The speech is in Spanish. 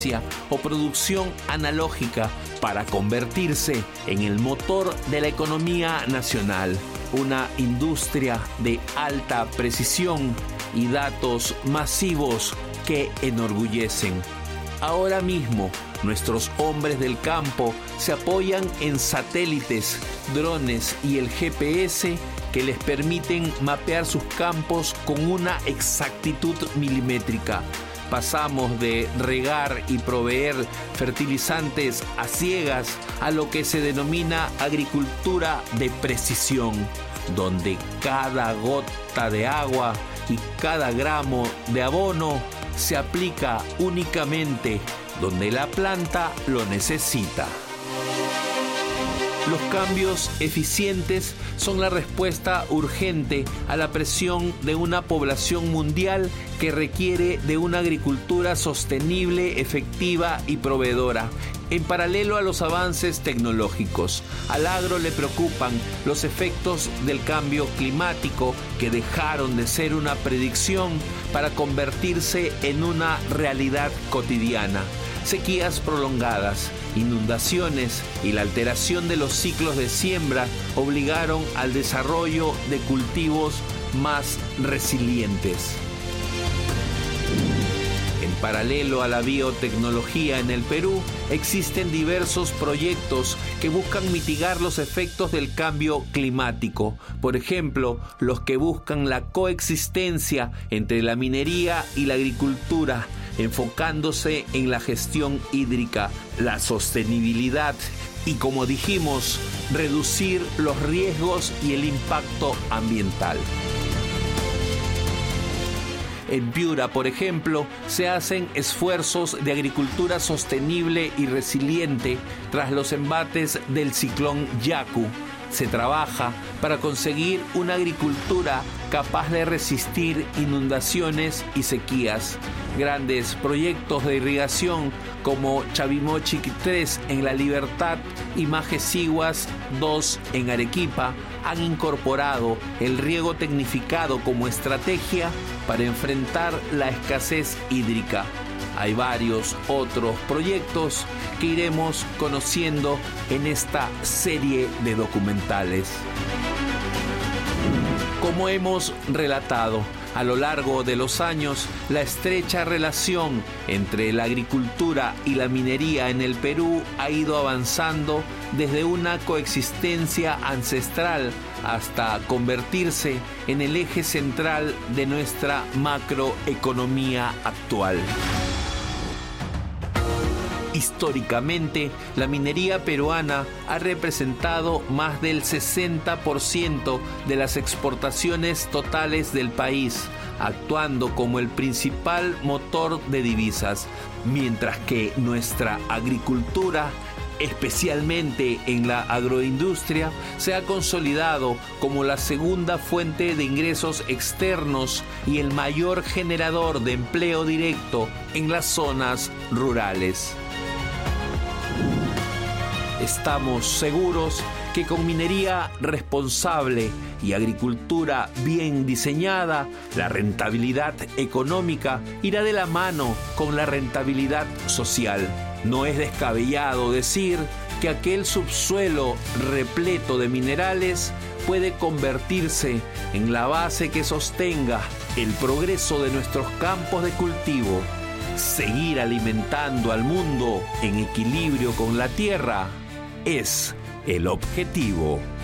o producción analógica para convertirse en el motor de la economía nacional, una industria de alta precisión y datos masivos que enorgullecen. Ahora mismo, nuestros hombres del campo se apoyan en satélites, drones y el GPS que les permiten mapear sus campos con una exactitud milimétrica. Pasamos de regar y proveer fertilizantes a ciegas a lo que se denomina agricultura de precisión, donde cada gota de agua y cada gramo de abono se aplica únicamente donde la planta lo necesita. Los cambios eficientes son la respuesta urgente a la presión de una población mundial que requiere de una agricultura sostenible, efectiva y proveedora. En paralelo a los avances tecnológicos, al agro le preocupan los efectos del cambio climático que dejaron de ser una predicción para convertirse en una realidad cotidiana. Sequías prolongadas, inundaciones y la alteración de los ciclos de siembra obligaron al desarrollo de cultivos más resilientes. En paralelo a la biotecnología en el Perú, existen diversos proyectos que buscan mitigar los efectos del cambio climático. Por ejemplo, los que buscan la coexistencia entre la minería y la agricultura, enfocándose en la gestión hídrica, la sostenibilidad y, como dijimos, reducir los riesgos y el impacto ambiental. En Piura, por ejemplo, se hacen esfuerzos de agricultura sostenible y resiliente tras los embates del ciclón Yaku. Se trabaja para conseguir una agricultura capaz de resistir inundaciones y sequías. Grandes proyectos de irrigación como Chavimochic 3 en La Libertad y Majesiguas 2 en Arequipa han incorporado el riego tecnificado como estrategia para enfrentar la escasez hídrica. Hay varios otros proyectos que iremos conociendo en esta serie de documentales. Como hemos relatado, a lo largo de los años, la estrecha relación entre la agricultura y la minería en el Perú ha ido avanzando desde una coexistencia ancestral hasta convertirse en el eje central de nuestra macroeconomía actual. Históricamente, la minería peruana ha representado más del 60% de las exportaciones totales del país, actuando como el principal motor de divisas, mientras que nuestra agricultura, especialmente en la agroindustria, se ha consolidado como la segunda fuente de ingresos externos y el mayor generador de empleo directo en las zonas rurales. Estamos seguros que con minería responsable y agricultura bien diseñada, la rentabilidad económica irá de la mano con la rentabilidad social. No es descabellado decir que aquel subsuelo repleto de minerales puede convertirse en la base que sostenga el progreso de nuestros campos de cultivo. Seguir alimentando al mundo en equilibrio con la tierra es el objetivo.